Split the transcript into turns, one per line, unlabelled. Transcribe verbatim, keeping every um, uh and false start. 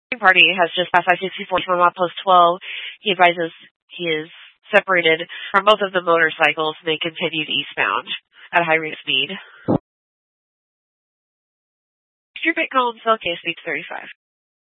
party has just passed I sixty-four from Outpost twelve. He advises he is separated from both of the motorcycles and they continued eastbound at a high rate of speed. Your Bitcoin cell case speeds thirty-five.